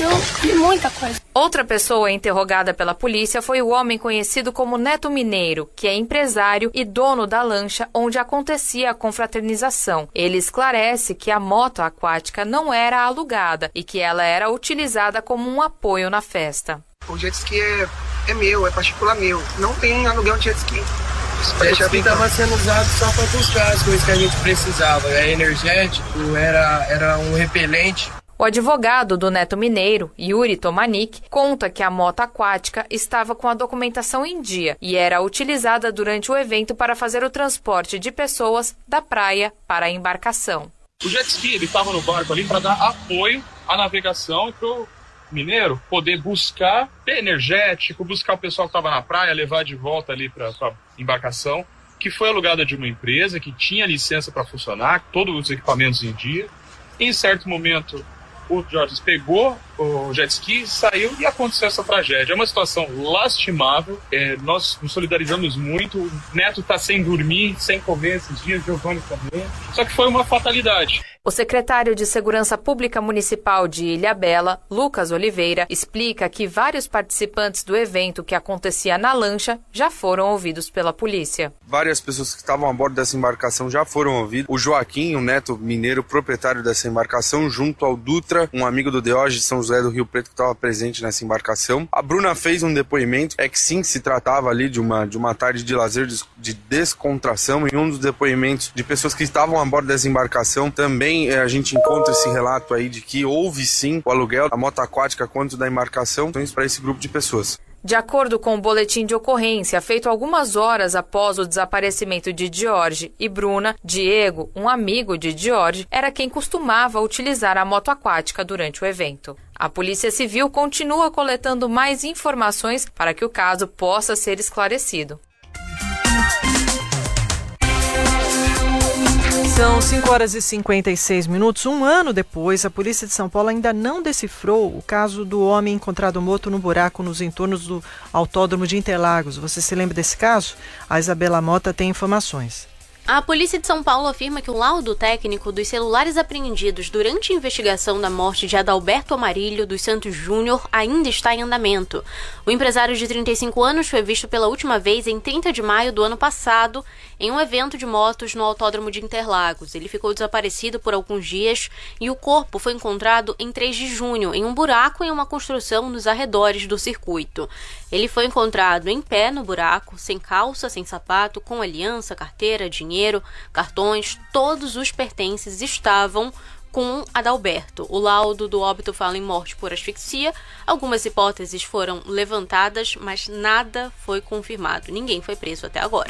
aconteceu muita coisa. Outra pessoa interrogada pela polícia foi o homem conhecido como Neto Mineiro, que é empresário e dono da lancha onde acontecia a confraternização. Ele esclarece que a moto aquática não era alugada e que ela era utilizada como um apoio na festa. O jet ski é meu, é particular meu. Não tem aluguel de jet ski. O jet ski estava sendo usado só para buscar as coisas que a gente precisava. Era energético, era um repelente. O advogado do Neto Mineiro, Yuri Tomanik, conta que a moto aquática estava com a documentação em dia e era utilizada durante o evento para fazer o transporte de pessoas da praia para a embarcação. O jet ski estava no barco ali para dar apoio à navegação e para o mineiro poder buscar energético, buscar o pessoal que estava na praia, levar de volta ali para a embarcação, que foi alugada de uma empresa que tinha licença para funcionar, todos os equipamentos em dia. Em certo momento, o Jorge pegou o jet ski, saiu e aconteceu essa tragédia. É uma situação lastimável, nós nos solidarizamos muito. O Neto está sem dormir, sem comer esses dias, Giovanni também. Só que foi uma fatalidade. O secretário de Segurança Pública Municipal de Ilhabela, Lucas Oliveira, explica que vários participantes do evento que acontecia na lancha já foram ouvidos pela polícia. Várias pessoas que estavam a bordo dessa embarcação já foram ouvidas. O Joaquim, o Neto Mineiro, proprietário dessa embarcação, junto ao Dutra, um amigo do Diógenes de São José do Rio Preto que estava presente nessa embarcação. A Bruna fez um depoimento, que sim, se tratava ali de uma tarde de lazer, de descontração, e um dos depoimentos de pessoas que estavam a bordo dessa embarcação também a gente encontra esse relato aí de que houve sim o aluguel da moto aquática quanto da embarcação para esse grupo de pessoas. De acordo com o boletim de ocorrência feito algumas horas após o desaparecimento de Jorge e Bruna, Diego, um amigo de Jorge, era quem costumava utilizar a moto aquática durante o evento. A Polícia Civil continua coletando mais informações para que o caso possa ser esclarecido. São 5h56. Um ano depois, a Polícia de São Paulo ainda não decifrou o caso do homem encontrado morto no buraco nos entornos do Autódromo de Interlagos. Você se lembra desse caso? A Isabela Mota tem informações. A Polícia de São Paulo afirma que o laudo técnico dos celulares apreendidos durante a investigação da morte de Adalberto Amarilho dos Santos Júnior ainda está em andamento. O empresário de 35 anos foi visto pela última vez em 30 de maio do ano passado em um evento de motos no Autódromo de Interlagos. Ele ficou desaparecido por alguns dias e o corpo foi encontrado em 3 de junho em um buraco em uma construção nos arredores do circuito. Ele foi encontrado em pé no buraco, sem calça, sem sapato, com aliança, carteira, dinheiro, cartões, todos os pertences estavam com Adalberto. O laudo do óbito fala em morte por asfixia. Algumas hipóteses foram levantadas, mas nada foi confirmado. Ninguém foi preso até agora.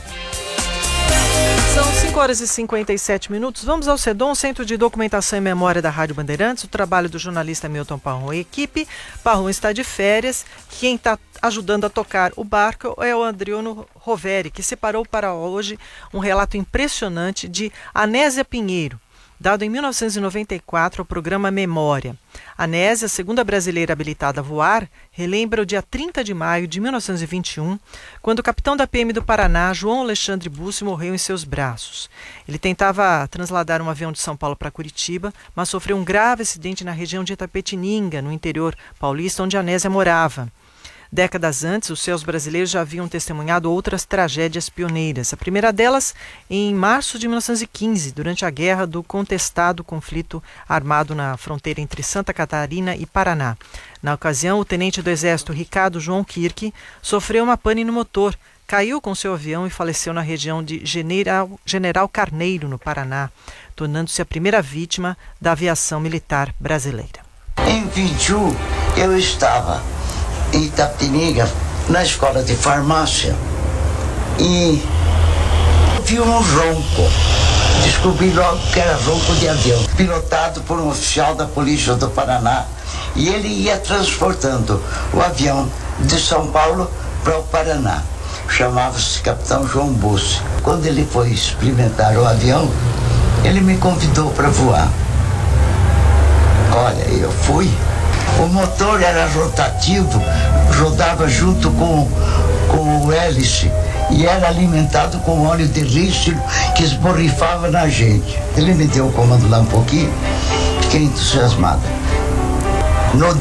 São 5h57. Vamos ao CEDOM, Centro de Documentação e Memória da Rádio Bandeirantes. O trabalho do jornalista Milton Parron e equipe. Parron está de férias. Quem está ajudando a tocar o barco é o Adriano Roveri, que separou para hoje um relato impressionante de Anésia Pinheiro, dado em 1994 ao programa Memória. Anésia, segunda brasileira habilitada a voar, relembra o dia 30 de maio de 1921, quando o capitão da PM do Paraná, João Alexandre Bussi, morreu em seus braços. Ele tentava transladar um avião de São Paulo para Curitiba, mas sofreu um grave acidente na região de Itapetininga, no interior paulista, onde Anésia morava. Décadas antes, os céus brasileiros já haviam testemunhado outras tragédias pioneiras. A primeira delas em março de 1915, durante a guerra do contestado conflito armado na fronteira entre Santa Catarina e Paraná. Na ocasião, o tenente do Exército Ricardo João Kirk sofreu uma pane no motor, caiu com seu avião e faleceu na região de General Carneiro, no Paraná, tornando-se a primeira vítima da aviação militar brasileira. Em 21, eu estava em Itapetininga, na escola de farmácia, e vi um ronco. Descobri logo que era ronco de avião, pilotado por um oficial da Polícia do Paraná, e ele ia transportando o avião de São Paulo para o Paraná. Chamava-se Capitão João Bussi. Quando ele foi experimentar o avião, ele me convidou para voar. Olha, eu fui. O motor era rotativo, rodava junto com o hélice e era alimentado com óleo de rícino que esborrifava na gente. Ele me deu o comando lá um pouquinho, fiquei entusiasmada. No